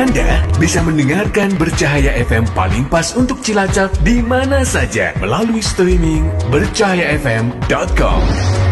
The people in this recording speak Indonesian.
Anda bisa mendengarkan Bercahaya FM paling pas untuk Cilacap di mana saja melalui streaming bercahayafm.com.